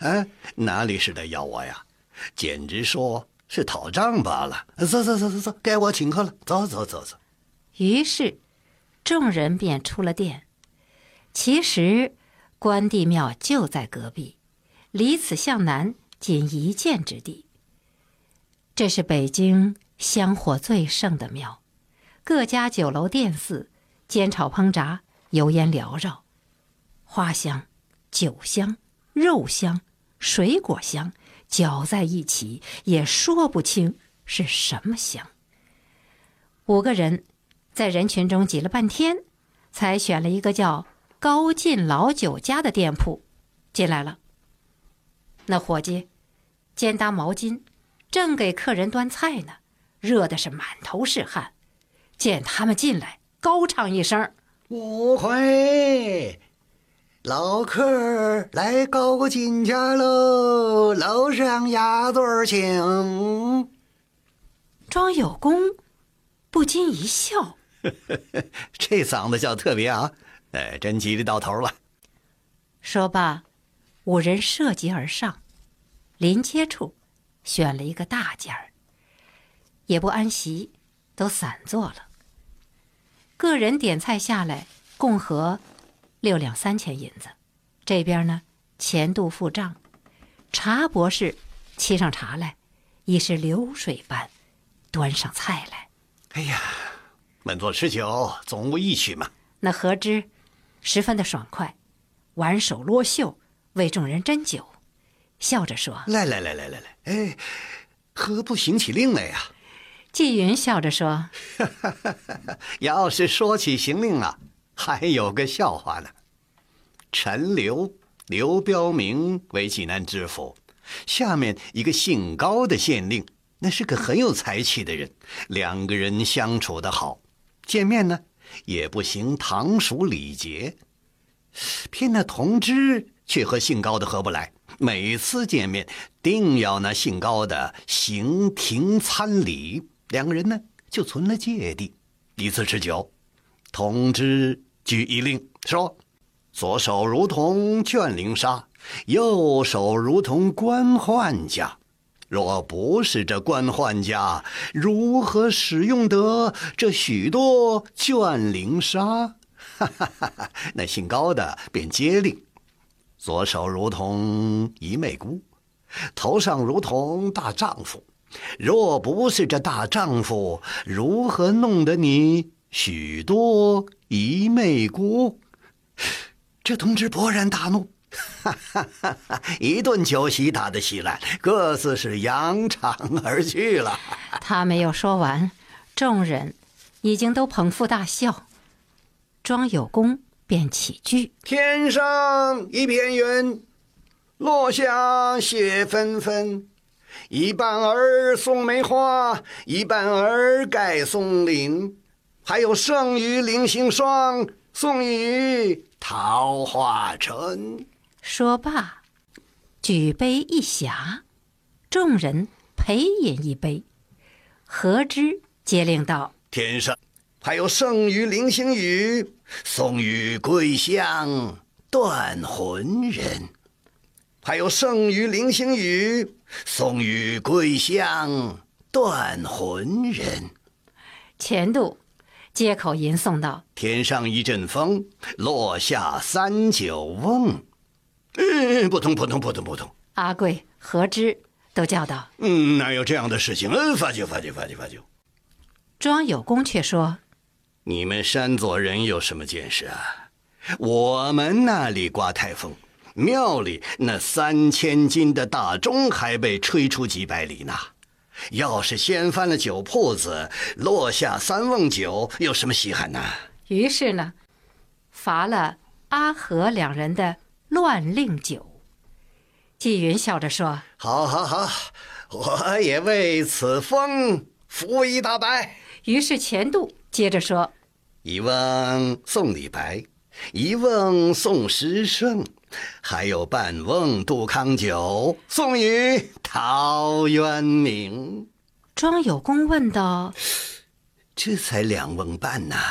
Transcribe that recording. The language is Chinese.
哪里是来要我呀？简直说是讨账罢了。走，该我请客了。走。 于是众人便出了殿。其实关帝庙就在隔壁，离此向南仅1箭之地。这是北京香火最盛的庙，各家酒楼店肆，煎炒烹炸，油烟缭绕，花香、酒香、肉香、水果香搅在一起，也说不清是什么香。5个人在人群中挤了半天，才选了一个叫高进老酒家的店铺进来了。那伙计肩搭毛巾，正给客人端菜呢，热的是满头是汗。见他们进来，高唱一声：“ 误会，老客来高进家喽，楼上压座请。” 庄有功不禁一笑， 这嗓子叫特别啊，真吉利到头了。 说罢，5人涉级而上，临街处选了一个大间儿，也不安席，都散坐了。个人点菜下来，共合6两3钱银子。这边呢，钱度付账，茶博士沏上茶来，已是流水般端上菜来。 哎呀，稳坐持久，总无异趣嘛。 那何之十分的爽快，挽手罗袖，为众人斟酒，笑着说：“ 来，何不行起令来呀？” 纪云笑着说：“ 要是说起行令啊，还有个笑话呢。陈刘标明为济南知府，下面一个姓高的县令，那是个很有才气的人，2个人相处得好，见面呢也不行堂属礼节。偏那同知却和姓高的合不来，每次见面定要那姓高的行庭参礼，2个人呢就存了芥蒂。一次吃酒，同知举一令说：左手如同卷陵纱，右手如同官宦家。若不是这官宦家，如何使用得这许多卷陵纱？那姓高的便接令：左手如同姨妹姑，头上如同大丈夫。若不是这大丈夫，如何弄得你许多姨妹姑？这同志勃然大怒，一顿酒席打得稀烂，各自是扬长而去了。 他没有说完，众人已经都捧腹大笑。庄有功便起句： 天上一片云，落下雪纷纷，一半儿送梅花，一半儿盖松林，还有剩余零星霜，送与桃花春。 说罢，举杯一匣，众人陪饮一杯。何之接令道： 天上还有剩余零星雨，送与桂香断魂人。还有剩余零星雨，送与桂香断魂人。 钱度接口吟诵道： 天上一阵风，落下3九瓮。不同。 阿贵、何之都叫道： 哪有这样的事情？发酒。 庄有功却说： 你们山左人有什么见识啊？我们那里刮台风，庙里那3000斤的大钟还被吹出几百里呢。要是掀翻了酒铺子，落下3瓮酒，有什么稀罕呢？ 于是呢，罚了阿和2人的乱令酒。纪云笑着说： 好，我也为此风服一大白。 于是钱度接着说 ：1瓮送李白，1瓮送石圣，还有半瓮杜康酒，送与陶渊明。 庄有功问道： 这才2瓮半呐，